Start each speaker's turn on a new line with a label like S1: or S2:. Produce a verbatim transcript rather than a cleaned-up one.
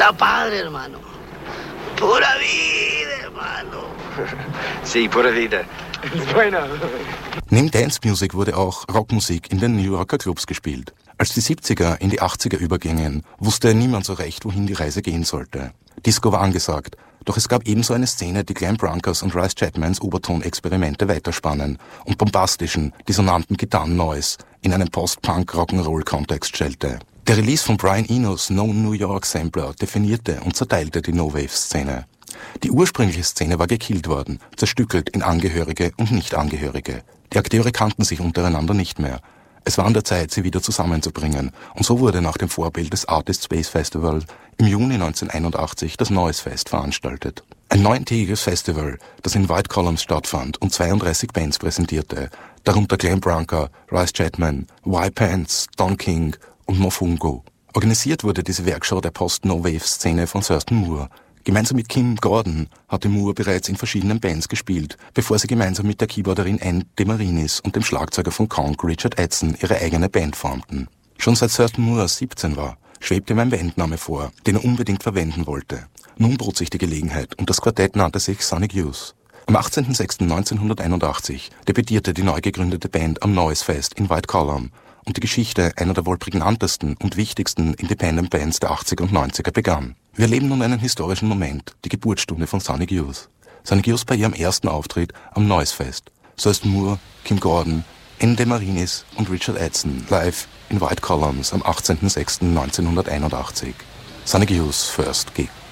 S1: Está padre, hermano. Pura vida, hermano.
S2: Sí, pura vida. Bueno.
S3: Neben Dance Music wurde auch Rockmusik in den New Yorker Clubs gespielt. Als die siebziger in die achtziger übergingen, wusste niemand so recht, wohin die Reise gehen sollte. Disco war angesagt, doch es gab ebenso eine Szene, die Glenn Brancas und Rice Chapmans Obertonexperimente weiterspannen und bombastischen, dissonanten Gitarren-Noise in einen Post-Punk-Rock'n'Roll-Kontext stellte. Der Release von Brian Enos No New York Sampler definierte und zerteilte die No-Wave-Szene. Die ursprüngliche Szene war gekillt worden, zerstückelt in Angehörige und Nicht-Angehörige. Die Akteure kannten sich untereinander nicht mehr. Es war an der Zeit, sie wieder zusammenzubringen, und so wurde nach dem Vorbild des Artist Space Festival im Juni neunzehnhunderteinundachtzig das Noise Fest veranstaltet. Ein neuntägiges Festival, das in White Columns stattfand und zweiunddreißig Bands präsentierte, darunter Glenn Branca, Rice Chapman, Y-Pants, Don King und Mofungo. Organisiert wurde diese Werkshow der Post-No-Wave-Szene von Thurston Moore. Gemeinsam mit Kim Gordon hatte Moore bereits in verschiedenen Bands gespielt, bevor sie gemeinsam mit der Keyboarderin Ann DeMarinis und dem Schlagzeuger von Konk Richard Edson ihre eigene Band formten. Schon seit Thurston Moore siebzehn war, schwebte ihm ein Bandname vor, den er unbedingt verwenden wollte. Nun bot sich die Gelegenheit und das Quartett nannte sich Sonic Youth. Am achtzehnten sechsten neunzehnhunderteinundachtzig debütierte die neu gegründete Band am Noise Fest in White Column und die Geschichte einer der wohl prägnantesten und wichtigsten Independent Bands der achtziger und neunziger begann. Wir erleben nun einen historischen Moment, die Geburtsstunde von Sonic Youth. Sonic Youth bei ihrem ersten Auftritt am Noise Fest. Thurston Moore, Kim Gordon, Ann DeMarinis und Richard Edson live in White Columns am achtzehnten sechsten neunzehnhunderteinundachtzig. Sonic Youth's First Gig.